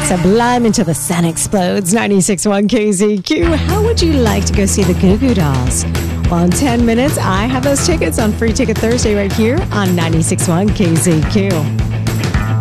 Sublime until the sun explodes. 96.1 KZQ. How would you like to go see the Goo Goo Dolls? Well, in 10 minutes, I have those tickets on Free Ticket Thursday right here on 96.1 KZQ.